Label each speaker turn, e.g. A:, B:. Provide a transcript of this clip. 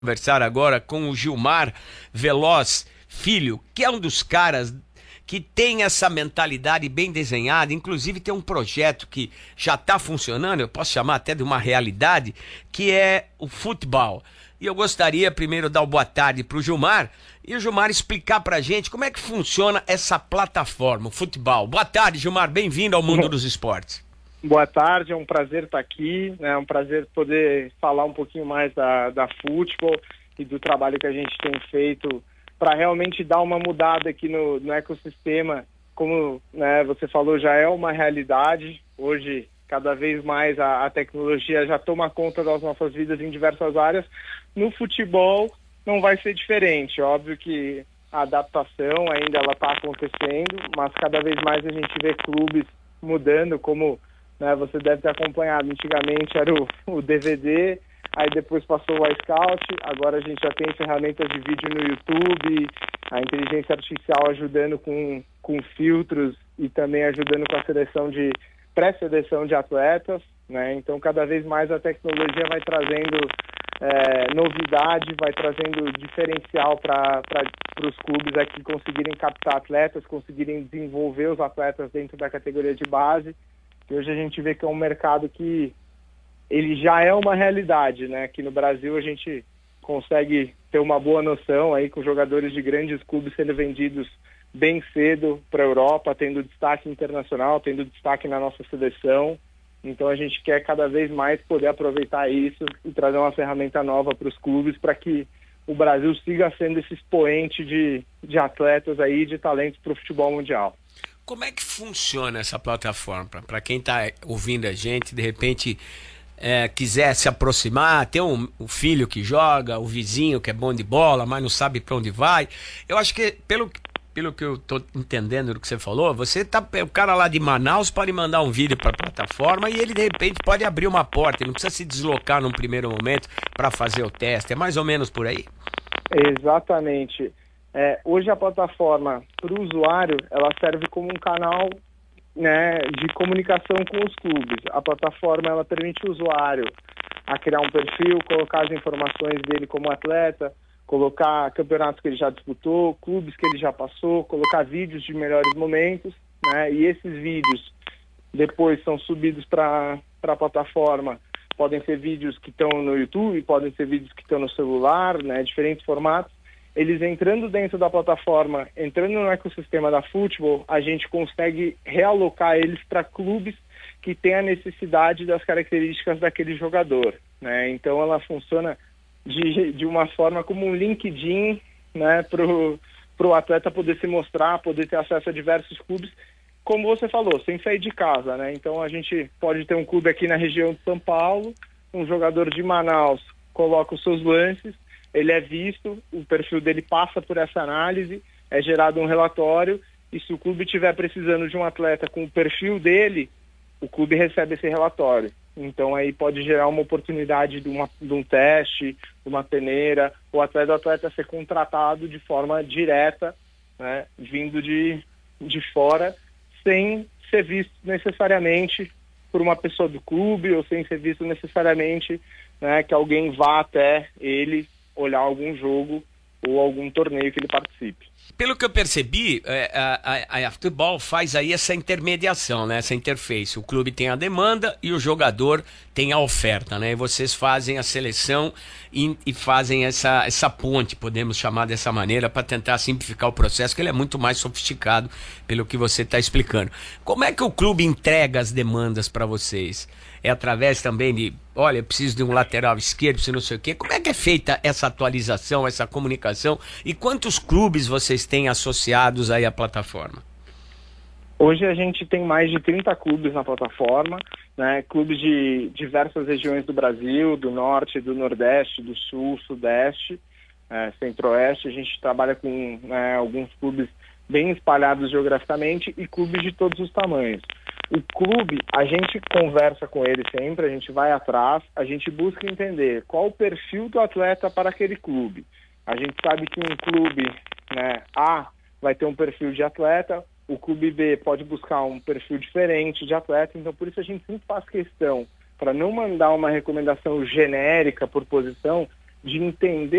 A: Conversar agora com o Gilmar Veloz Filho, que é um dos caras que tem essa mentalidade bem desenhada, inclusive tem um projeto que já está funcionando, eu posso chamar até de uma realidade, que é o futebol. E eu gostaria primeiro de dar uma boa tarde para o Gilmar, e o Gilmar explicar para a gente como é que funciona essa plataforma, o futebol. Boa tarde, Gilmar, bem-vindo ao mundo dos esportes.
B: Boa tarde, é um prazer estar aqui, né? É um prazer poder falar um pouquinho mais da futebol e do trabalho que a gente tem feito para realmente dar uma mudada aqui no ecossistema. Como, né, você falou, já é uma realidade. Hoje, cada vez mais a tecnologia já toma conta das nossas vidas em diversas áreas. No futebol não vai ser diferente. Óbvio que a adaptação ainda ela está acontecendo, mas cada vez mais a gente vê clubes mudando, como... Você deve ter acompanhado, antigamente era o DVD, aí depois passou o iScout, agora a gente já tem ferramentas de vídeo no YouTube, a inteligência artificial ajudando com filtros e também ajudando com a seleção de pré-seleção de atletas, né? Então cada vez mais a tecnologia vai trazendo novidade, vai trazendo diferencial para os clubes aqui conseguirem captar atletas, conseguirem desenvolver os atletas dentro da categoria de base. E hoje a gente vê que é um mercado que ele já é uma realidade, né? Aqui no Brasil a gente consegue ter uma boa noção aí com jogadores de grandes clubes sendo vendidos bem cedo para a Europa, tendo destaque internacional, tendo destaque na nossa seleção. Então a gente quer cada vez mais poder aproveitar isso e trazer uma ferramenta nova para os clubes para que o Brasil siga sendo esse expoente de atletas aí, de talentos para o futebol mundial.
A: Como é que funciona essa plataforma? Para quem está ouvindo a gente, de repente quiser se aproximar, tem um filho que joga, o vizinho que é bom de bola, mas não sabe para onde vai. Eu acho que, pelo que eu estou entendendo do que você falou, o cara lá de Manaus pode mandar um vídeo para a plataforma e ele, de repente, pode abrir uma porta. Ele não precisa se deslocar num primeiro momento para fazer o teste. É mais ou menos por aí?
B: Exatamente. Hoje a plataforma para o usuário, ela serve como um canal, né, de comunicação com os clubes. A plataforma ela permite o usuário a criar um perfil, colocar as informações dele como atleta, colocar campeonatos que ele já disputou, clubes que ele já passou, colocar vídeos de melhores momentos, né, e esses vídeos depois são subidos para a plataforma. Podem ser vídeos que estão no YouTube, podem ser vídeos que estão no celular, né, diferentes formatos. Eles entrando dentro da plataforma, entrando no ecossistema da futebol, a gente consegue realocar eles para clubes que têm a necessidade das características daquele jogador, né? Então ela funciona de uma forma como um LinkedIn, né, para o atleta poder se mostrar, poder ter acesso a diversos clubes, como você falou, sem sair de casa, né? Então a gente pode ter um clube aqui na região de São Paulo, um jogador de Manaus coloca os seus lances, ele é visto, o perfil dele passa por essa análise, é gerado um relatório, e se o clube estiver precisando de um atleta com o perfil dele, o clube recebe esse relatório. Então aí pode gerar uma oportunidade de um teste, de uma peneira, o atleta ser contratado de forma direta, né, vindo de fora, sem ser visto necessariamente por uma pessoa do clube, ou sem ser visto necessariamente, né, que alguém vá até ele olhar algum jogo ou algum torneio que ele participe.
A: Pelo que eu percebi, a futebol faz aí essa intermediação, né? Essa interface. O clube tem a demanda e o jogador tem a oferta, né? E vocês fazem a seleção e fazem essa ponte, podemos chamar dessa maneira, para tentar simplificar o processo, que ele é muito mais sofisticado pelo que você está explicando. Como é que o clube entrega as demandas para vocês? É através também de, olha, eu preciso de um lateral esquerdo, preciso não sei o quê. Como é que é feita essa atualização, essa comunicação? E quantos clubes vocês têm associados aí à plataforma?
B: Hoje a gente tem mais de 30 clubes na plataforma, né? Clubes de diversas regiões do Brasil, do Norte, do Nordeste, do Sul, Sudeste, Centro-Oeste. A gente trabalha com alguns clubes bem espalhados geograficamente e clubes de todos os tamanhos. O clube, a gente conversa com ele sempre, a gente vai atrás, a gente busca entender qual o perfil do atleta para aquele clube. A gente sabe que um clube, né, A vai ter um perfil de atleta, o clube B pode buscar um perfil diferente de atleta, então por isso a gente sempre faz questão, para não mandar uma recomendação genérica por posição, de entender